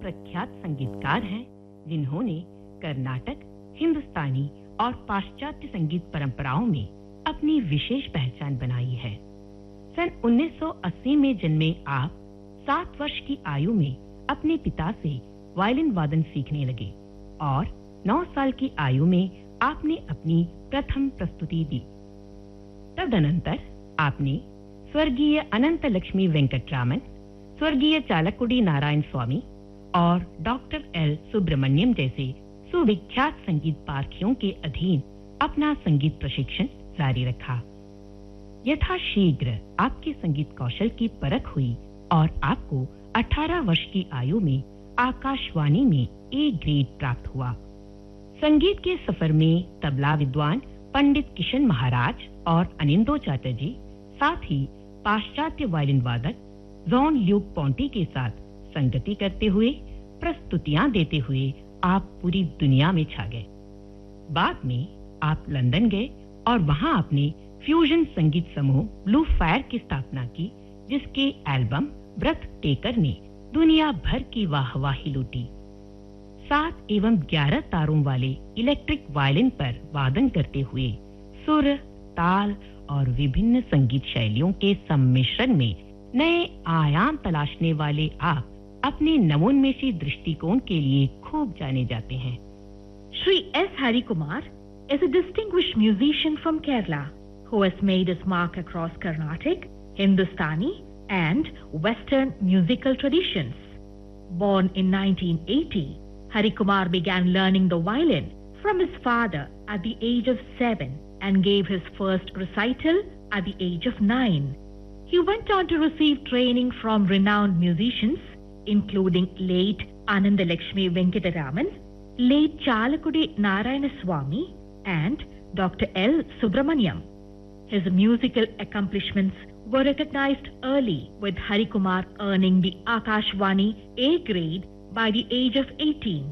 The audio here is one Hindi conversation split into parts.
प्रख्यात संगीतकार हैं जिन्होंने कर्नाटक, हिंदुस्तानी और पाश्चात्य संगीत परंपराओं में अपनी विशेष पहचान बनाई है। सन 1980 में जन्मे आप 7 वर्ष की आयु में अपने पिता से वायलिन वादन सीखने लगे और 9 साल की आयु में आपने अपनी प्रथम प्रस्तुति दी। तदनंतर आपने स्वर्गीय अनंत लक्ष्मी वेंकटरामन, स्वर्गीय चालकुडी नारायण स्वामी और डॉक्टर एल सुब्रमण्यम जैसे सुविख्यात संगीत पारखियों के अधीन अपना संगीत प्रशिक्षण जारी रखा। यथाशीघ्र आपके संगीत कौशल की परख हुई और आपको 18 वर्ष की आयु में आकाशवाणी में ए ग्रेड प्राप्त हुआ। संगीत के सफर में तबला विद्वान पंडित किशन महाराज और अनिंदो चैटर्जी, साथ ही पाश्चात्य वायलिन वादक जॉन ल्यूक पॉन्टी के साथ संगति करते हुए प्रस्तुतियां देते हुए आप पूरी दुनिया में छा गए। बाद में आप लंदन गए और वहां आपने फ्यूजन संगीत समूह ब्लू फायर की स्थापना की, जिसके एल्बम ब्रेथ टेकर ने दुनिया भर की वाहवाही लूटी। 7 एवं 11 तारों वाले इलेक्ट्रिक वायलिन पर वादन करते हुए सुर, ताल और विभिन्न संगीत शैलियों के सम्मिश्रण में नए आयाम तलाशने वाले आप अपने नवोन्मेषी दृष्टिकोण के लिए खूब जाने जाते हैं। Shri S. Hari Kumar is a distinguished musician from Kerala who has made his mark across Carnatic, Hindustani and Western musical traditions. Born in 1980, Hari Kumar began learning the violin from his father at the age of 7 and gave his first recital at the age of 9. He went on to receive training from renowned musicians including late Ananda Lakshmi Venkataraman, late Chalakudi Narayana Swami and Dr. L. Subramaniam. His musical accomplishments were recognized early, with Hari Kumar earning the Akashvani A grade by the age of 18.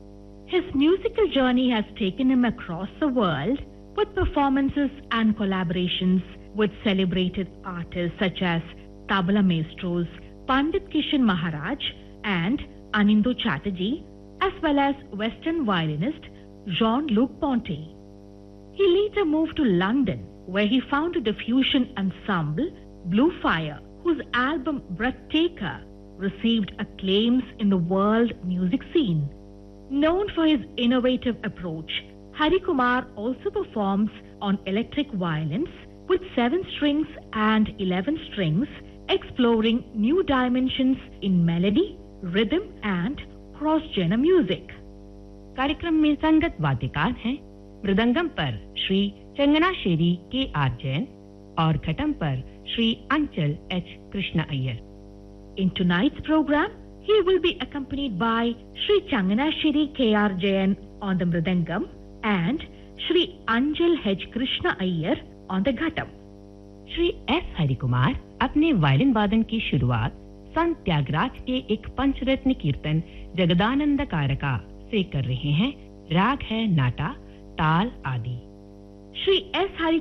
His musical journey has taken him across the world with performances and collaborations with celebrated artists such as tabla maestros Pandit Kishan Maharaj and Anindo Chatterjee, as well as Western violinist Jean-Luc Ponty. He later moved to London, where he founded the fusion ensemble Blue Fire, whose album Breath Taker received acclaims in the world music scene. Known for his innovative approach, Hari Kumar also performs on electric violins with 7 strings and 11 strings, exploring new dimensions in melody, rhythm and cross-genre music. कार्यक्रम में संगत वाद्यकार हैं मृदंगम पर श्री चंगनाशेरी के आर जैन और घटम पर श्री अंचल H Krishna Iyer. In tonight's program, he will be accompanied by Shri Changanashiri K.R. Jain on the mridangam and Shri Anjal H. Krishna Iyer on the ghatam. Shri S Hari Kumar अपने वायलिन वादन की शुरुआत संत त्यागराज के एक पंचरत्न कीर्तन जगदानंद कारका से कर रहे हैं. राग है नाटा, ताल आदि. श्री एस हरि